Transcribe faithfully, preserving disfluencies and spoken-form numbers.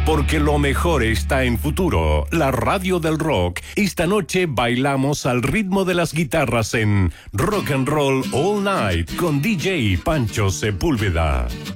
porque lo mejor está en Futuro, la radio del rock. Esta noche bailamos al ritmo de las guitarras en Rock and Roll All Night con D J Pancho Sepúlveda.